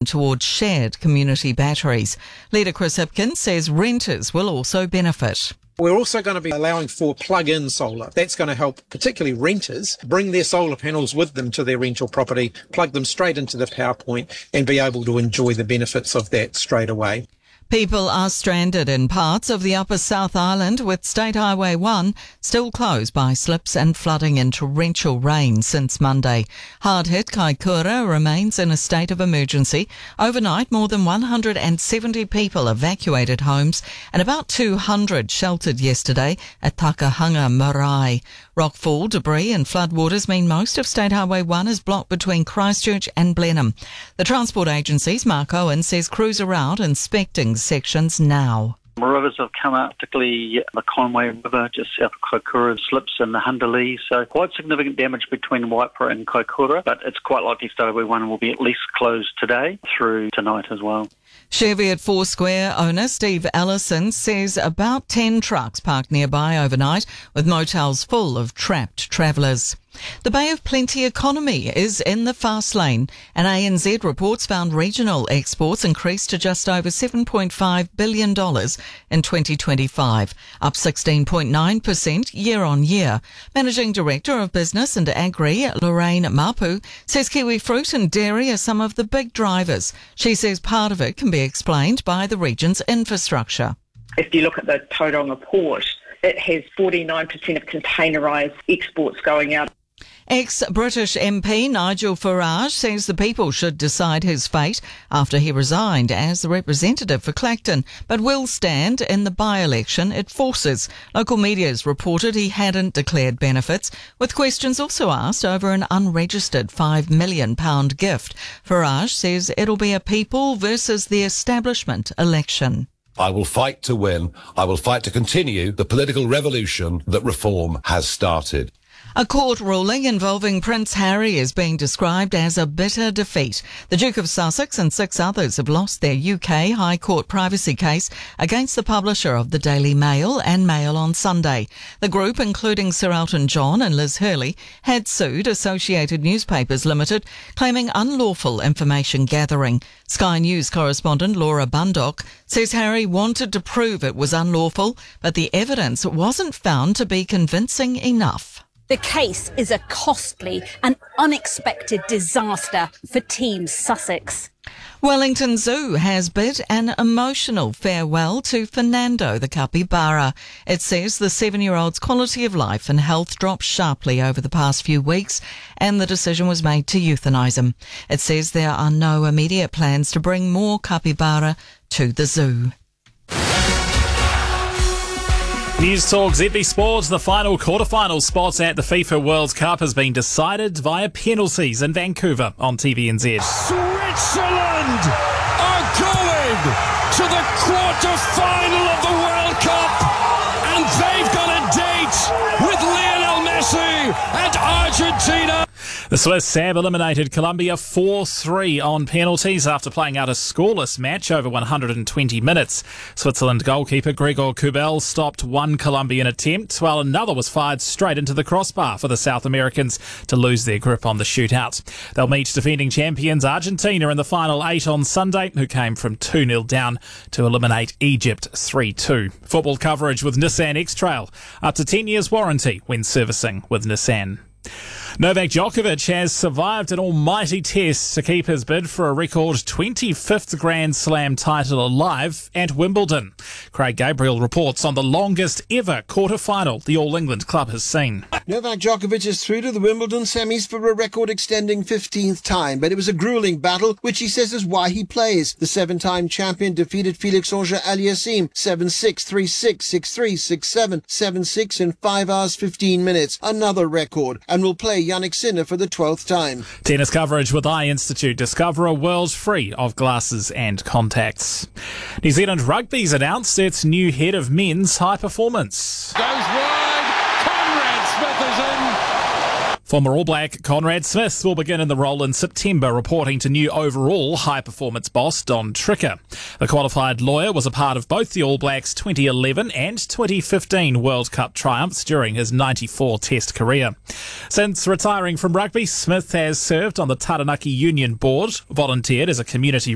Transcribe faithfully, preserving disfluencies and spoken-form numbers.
towards shared community batteries. Leader Chris Hipkins says renters will also benefit. We're also going to be allowing for plug-in solar. That's going to help particularly renters bring their solar panels with them to their rental property, plug them straight into the power point and be able to enjoy the benefits of that straight away. People are stranded in parts of the Upper South Island with State Highway one still closed by slips and flooding in torrential rain since Monday. Hard-hit Kaikoura remains in a state of emergency. Overnight, more than one hundred seventy people evacuated homes and about two hundred sheltered yesterday at Takahanga Marae. Rockfall, debris and floodwaters mean most of State Highway one is blocked between Christchurch and Blenheim. The Transport Agency's Mark Owen says crews are out inspecting sections now. Rivers have come out, particularly the Conway River, just south of Kaikoura, slips in the Hundalee, so quite significant damage between Waipara and Kaikoura, but it's quite likely State Highway one will be at least closed today through tonight as well. Cheviot Foursquare owner Steve Ellison says about ten trucks parked nearby overnight with motels full of trapped travellers. The Bay of Plenty economy is in the fast lane, and A N Z reports found regional exports increased to just over seven point five billion dollars in twenty twenty-five, up sixteen point nine percent year on year. Managing Director of Business and Agri, Lorraine Mapu, says kiwi fruit and dairy are some of the big drivers. She says part of it can be explained by the region's infrastructure. If you look at the Tauranga port, it has forty-nine percent of containerised exports going out. Ex-British M P Nigel Farage says the people should decide his fate after he resigned as the representative for Clacton, but will stand in the by-election it forces. Local media's reported he hadn't declared benefits, with questions also asked over an unregistered five million pounds gift. Farage says it'll be a people versus the establishment election. I will fight to win. I will fight to continue the political revolution that reform has started. A court ruling involving Prince Harry is being described as a bitter defeat. The Duke of Sussex and six others have lost their U K High Court privacy case against the publisher of the Daily Mail and Mail on Sunday. The group, including Sir Elton John and Liz Hurley, had sued Associated Newspapers Limited, claiming unlawful information gathering. Sky News correspondent Laura Bundock says Harry wanted to prove it was unlawful, but the evidence wasn't found to be convincing enough. The case is a costly and unexpected disaster for Team Sussex. Wellington Zoo has bid an emotional farewell to Fernando the capybara. It says the seven-year-old's quality of life and health dropped sharply over the past few weeks, and the decision was made to euthanise him. It says there are no immediate plans to bring more capybara to the zoo. News Talk Z B Sport. The final quarter-final spot at the FIFA World Cup has been decided via penalties in Vancouver on T V N Z. Switzerland are going to the quarter-final of the World Cup, and they've got a date with Lionel Messi and Argentina. The Swiss have eliminated Colombia four three on penalties after playing out a scoreless match over one hundred twenty minutes. Switzerland goalkeeper Gregor Kobel stopped one Colombian attempt, while another was fired straight into the crossbar for the South Americans to lose their grip on the shootout. They'll meet defending champions Argentina in the final eight on Sunday, who came from two nil down to eliminate Egypt three two. Football coverage with Nissan X-Trail. Up to ten years warranty when servicing with Nissan. Novak Djokovic has survived an almighty test to keep his bid for a record twenty-fifth Grand Slam title alive at Wimbledon. Craig Gabriel reports on the longest ever quarter-final the All England club has seen. Novak Djokovic is through to the Wimbledon semis for a record-extending fifteenth time, but it was a grueling battle, which he says is why he plays. The seven-time champion defeated Felix Auger-Aliassime seven six, three six, six three, six seven, seven six in five hours fifteen minutes, another record, and will play Jannik Sinner for the twelfth time. Tennis coverage with Eye Institute. Discover a world free of glasses and contacts. New Zealand Rugby's announced its new head of men's high performance. Goes wide, Conrad Smith is in. Former All Black Conrad Smith will begin in the role in September, reporting to new overall high-performance boss Don Tricker. The qualified lawyer was a part of both the All Blacks' twenty eleven and twenty fifteen World Cup triumphs during his ninety-four Test career. Since retiring from rugby, Smith has served on the Taranaki Union Board, volunteered as a community